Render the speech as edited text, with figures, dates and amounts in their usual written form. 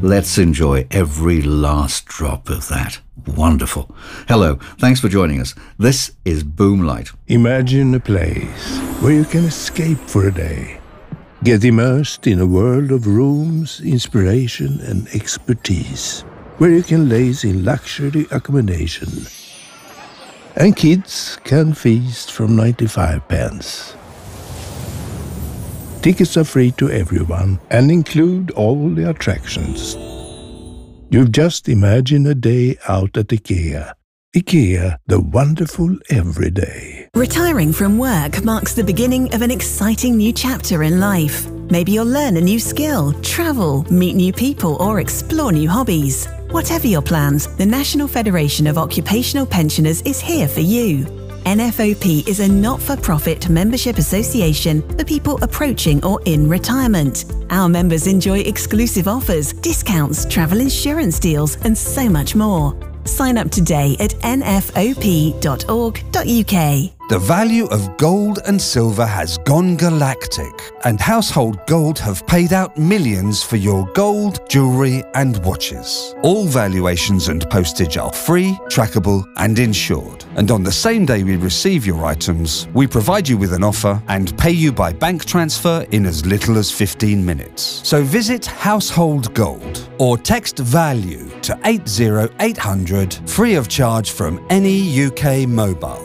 Let's enjoy every last drop of that. Wonderful. Hello, thanks for joining us. This is Boomlight. Imagine a place where you can escape for a day. Get immersed in a world of rooms, inspiration and expertise. Where you can laze in luxury accommodation. And kids can feast from 95 pence. Tickets are free to everyone and include all the attractions. You've just imagined a day out at IKEA. IKEA, the wonderful everyday. Retiring from work marks the beginning of an exciting new chapter in life. Maybe you'll learn a new skill, travel, meet new people, or explore new hobbies. Whatever your plans, the National Federation of Occupational Pensioners is here for you. NFOP is a not-for-profit membership association for people approaching or in retirement. Our members enjoy exclusive offers, discounts, travel insurance deals, and so much more. Sign up today at nfop.org.uk. The value of gold and silver has gone galactic, and Household Gold have paid out millions for your gold, jewellery and watches. All valuations and postage are free, trackable and insured. And on the same day we receive your items, we provide you with an offer and pay you by bank transfer in as little as 15 minutes. So visit Household Gold or text VALUE to 80800 free of charge from any UK mobile.